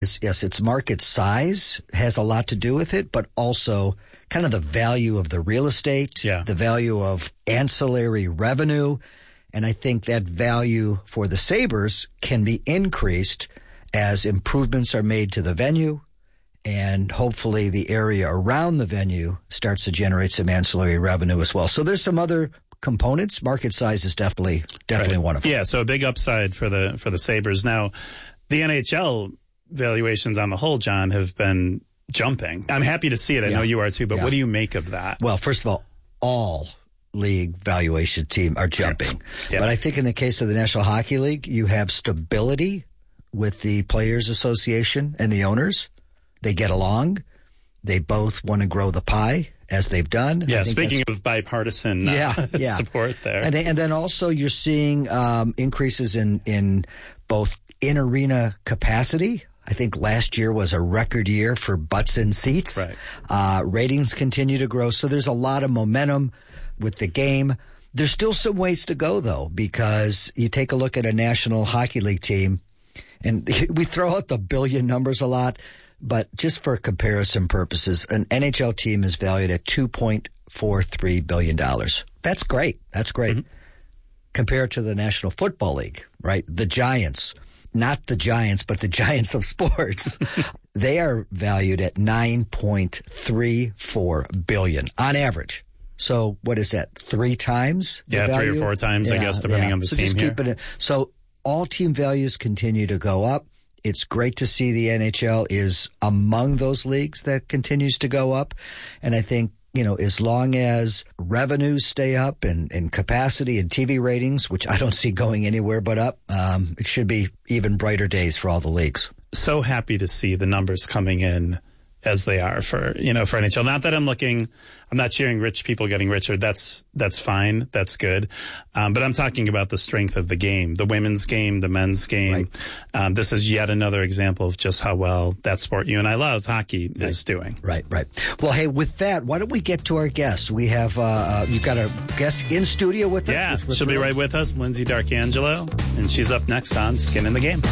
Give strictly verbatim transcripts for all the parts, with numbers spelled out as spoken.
Yes, yes, its market size has a lot to do with it, but also kind of the value of the real estate, yeah. the value of ancillary revenue. And I think that value for the Sabres can be increased as improvements are made to the venue, and hopefully the area around the venue starts to generate some ancillary revenue as well. So there's some other components. Market size is definitely definitely right. one of them. Yeah, so a big upside for the for the Sabres. Now, the N H L valuations on the whole, John, have been jumping. I'm happy to see it. I yeah. know you are too, but yeah. what do you make of that? Well, first of all, all league valuation team are jumping. Yeah. But I think in the case of the National Hockey League, you have stability with the Players Association and the owners. They get along. They both want to grow the pie, as they've done. Yeah, speaking of bipartisan uh, yeah, yeah. support there. And, they, and then also you're seeing um, increases in, in both in-arena capacity. I think last year was a record year for butts in seats. Right. Uh, ratings continue to grow. So there's a lot of momentum with the game. There's still some ways to go, though, because you take a look at a National Hockey League team, and we throw out the billion numbers a lot, but just for comparison purposes, an N H L team is valued at two point four three billion dollars. That's great. That's great. Mm-hmm. Compared to the National Football League, right? The Giants, not the Giants, but the Giants of sports, they are valued at nine point three four billion dollars on average. So what is that? Three times? Yeah, the three value? or four times, yeah, I guess, depending yeah. on the so team just here. Keep it, so all team values continue to go up. It's great to see the N H L is among those leagues that continues to go up. And I think, you know, as long as revenues stay up and, and capacity and T V ratings, which I don't see going anywhere but up, um, it should be even brighter days for all the leagues. So happy to see the numbers coming in as they are for, you know, for N H L. Not that I'm looking, I'm not cheering rich people getting richer. That's, that's fine. That's good. Um, but I'm talking about the strength of the game, the women's game, the men's game. Right. Um, this is yet another example of just how well that sport you and I love, hockey, right. is doing. Right, right. Well, hey, with that, why don't we get to our guests? We have, uh, you've got a guest in studio with us. Yeah, she'll be right with us, Lindsay D'Arcangelo, and she's up next on Skin in the Game.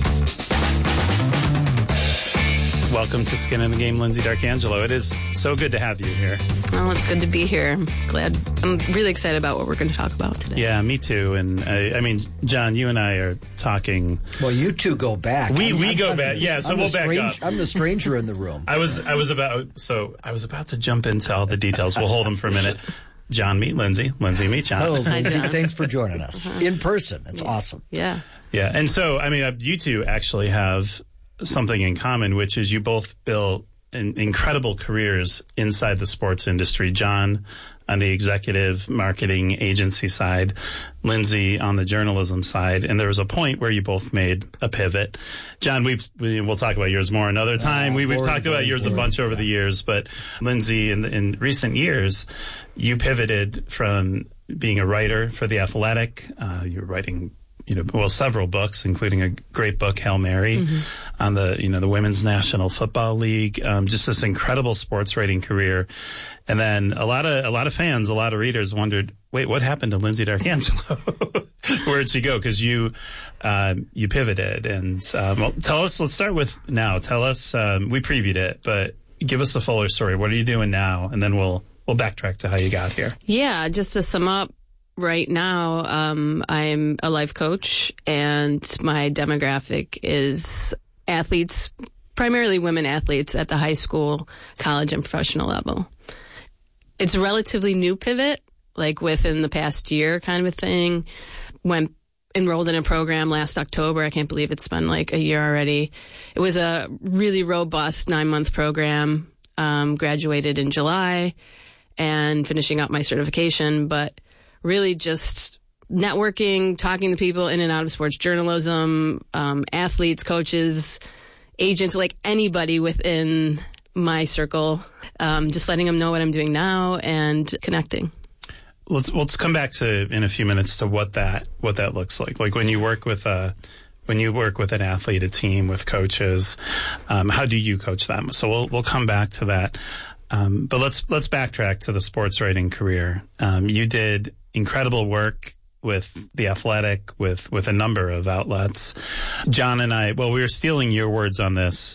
Welcome to Skin in the Game, Lindsay D'Arcangelo. It is so good to have you here. Well, it's good to be here. I'm glad. I'm really excited about what we're going to talk about today. Yeah, me too. And I, I mean, John, you and I are talking. Well, you two go back. We I'm, we I'm, go I'm back. The, yeah, so I'm we'll back strange, up. I'm the stranger in the room. I was I was about so I was about to jump into all the details. We'll hold them for a minute. John, meet Lindsay. Lindsay, meet John. Hello, Hi, Lindsay. John. Thanks for joining us in person. It's yeah. awesome. Yeah. Yeah, and so I mean, you two actually have something in common, which is you both built in, incredible careers inside the sports industry. John on the executive marketing agency side, Lindsay on the journalism side, and there was a point where you both made a pivot. John, we've we, we'll talk about yours more another time. Uh, we, we've boring, talked about boring, yours boring. a bunch over yeah. the years, but Lindsay, in, in recent years, you pivoted from being a writer for The Athletic. Uh, you're writing. You know, well, several books, including a great book, Hail Mary, mm-hmm. on the, you know, the Women's National Football League. Um, just this incredible sports writing career. And then a lot of, a lot of fans, a lot of readers wondered, wait, what happened to Lindsay D'Arcangelo? Where'd she go? Cause you, uh, you pivoted and, um, well, tell us, let's start with now. Tell us, um, we previewed it, but give us a fuller story. What are you doing now? And then we'll, we'll backtrack to how you got here. Yeah. Just to sum up, right now, um, I'm a life coach, and my demographic is athletes, primarily women athletes at the high school, college, and professional level. It's a relatively new pivot, like within the past year kind of a thing. Went enrolled in a program last October. I can't believe it's been like a year already. It was a really robust nine-month program, um, graduated in July and finishing up my certification, but really just networking, talking to people in and out of sports journalism, um, athletes, coaches, agents, like anybody within my circle, um, just letting them know what I'm doing now and connecting. Let's let's come back to in a few minutes to what that what that looks like. Like when you work with a when you work with an athlete, a team, with coaches, um, how do you coach them? So we'll we'll come back to that. Um, but let's let's backtrack to the sports writing career. Um, you did incredible work with The Athletic, with, with a number of outlets. John and I, well, we were stealing your words on this